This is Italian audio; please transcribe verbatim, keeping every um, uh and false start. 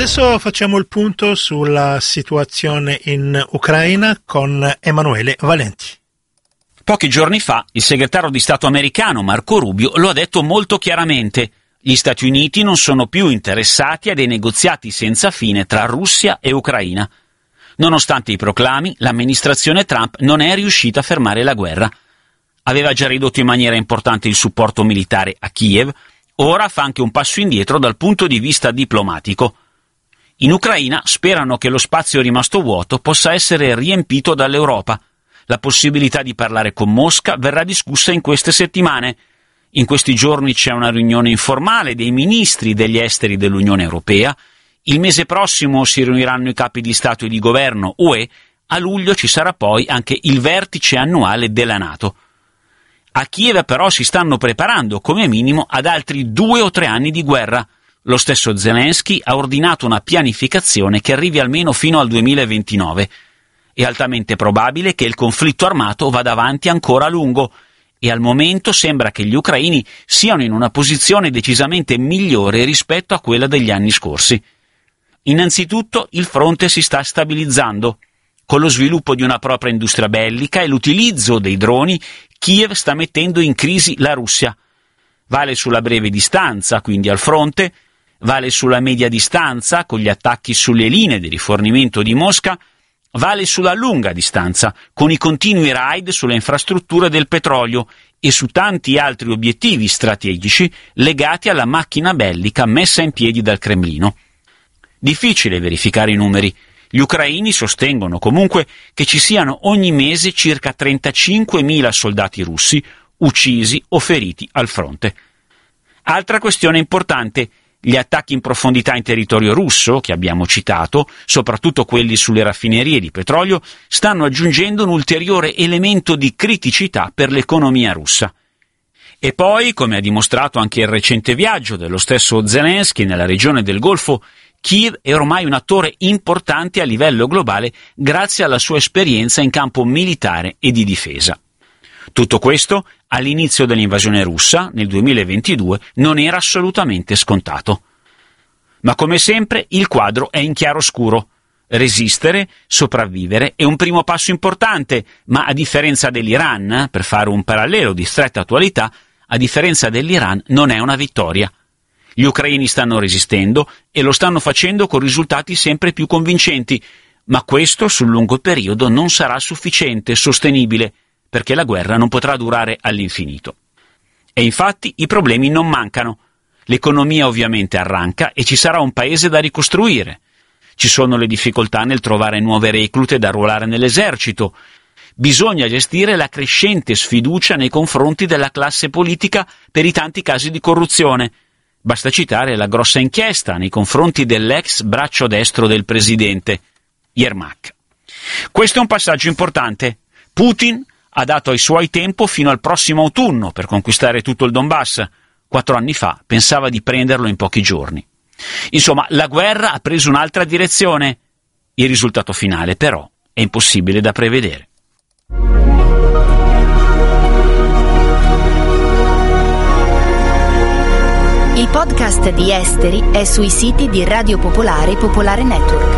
Adesso facciamo il punto sulla situazione in Ucraina con Emanuele Valenti. Pochi giorni fa il segretario di Stato americano Marco Rubio lo ha detto molto chiaramente: gli Stati Uniti non sono più interessati a dei negoziati senza fine tra Russia e Ucraina. Nonostante i proclami, l'amministrazione Trump non è riuscita a fermare la guerra. Aveva già ridotto in maniera importante il supporto militare a Kiev, ora fa anche un passo indietro dal punto di vista diplomatico. In Ucraina sperano che lo spazio rimasto vuoto possa essere riempito dall'Europa. La possibilità di parlare con Mosca verrà discussa in queste settimane. In questi giorni c'è una riunione informale dei ministri degli esteri dell'Unione Europea. Il mese prossimo si riuniranno i capi di Stato e di Governo U E. A luglio ci sarà poi anche il vertice annuale della NATO. A Kiev però si stanno preparando come minimo ad altri due o tre anni di guerra. Lo stesso Zelensky ha ordinato una pianificazione che arrivi almeno fino al duemilaventinove. È altamente probabile che il conflitto armato vada avanti ancora a lungo e al momento sembra che gli ucraini siano in una posizione decisamente migliore rispetto a quella degli anni scorsi. Innanzitutto il fronte si sta stabilizzando. Con lo sviluppo di una propria industria bellica e l'utilizzo dei droni, Kiev sta mettendo in crisi la Russia. Vale sulla breve distanza, quindi al fronte, vale sulla media distanza, con gli attacchi sulle linee di rifornimento di Mosca, vale sulla lunga distanza, con i continui raid sulle infrastrutture del petrolio e su tanti altri obiettivi strategici legati alla macchina bellica messa in piedi dal Cremlino. Difficile verificare i numeri. Gli ucraini sostengono comunque che ci siano ogni mese circa trentacinquemila soldati russi uccisi o feriti al fronte. Altra questione importante: gli attacchi in profondità in territorio russo, che abbiamo citato, soprattutto quelli sulle raffinerie di petrolio, stanno aggiungendo un ulteriore elemento di criticità per l'economia russa. E poi, come ha dimostrato anche il recente viaggio dello stesso Zelensky nella regione del Golfo, Kiev è ormai un attore importante a livello globale grazie alla sua esperienza in campo militare e di difesa. Tutto questo, all'inizio dell'invasione russa, nel duemilaventidue, non era assolutamente scontato. Ma come sempre il quadro è in chiaroscuro. Resistere, sopravvivere è un primo passo importante, ma a differenza dell'Iran, per fare un parallelo di stretta attualità, a differenza dell'Iran non è una vittoria. Gli ucraini stanno resistendo e lo stanno facendo con risultati sempre più convincenti, ma questo sul lungo periodo non sarà sufficiente, sostenibile, perché la guerra non potrà durare all'infinito. E infatti i problemi non mancano. L'economia ovviamente arranca e ci sarà un paese da ricostruire. Ci sono le difficoltà nel trovare nuove reclute da arruolare nell'esercito. Bisogna gestire la crescente sfiducia nei confronti della classe politica per i tanti casi di corruzione. Basta citare la grossa inchiesta nei confronti dell'ex braccio destro del presidente, Yermak. Questo è un passaggio importante. Putin ha dato ai suoi tempo fino al prossimo autunno per conquistare tutto il Donbass. Quattro anni fa pensava di prenderlo in pochi giorni. Insomma, la guerra ha preso un'altra direzione. Il risultato finale, però, è impossibile da prevedere. Il podcast di Esteri è sui siti di Radio Popolare e Popolare Network.